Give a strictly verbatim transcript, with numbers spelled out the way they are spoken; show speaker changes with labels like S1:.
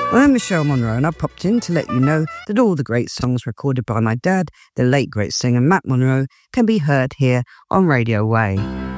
S1: Well, I'm Michelle Monroe, and I popped in to let you know that all the great songs recorded by my dad, the late great singer Matt Monroe, can be heard here on Radio Way.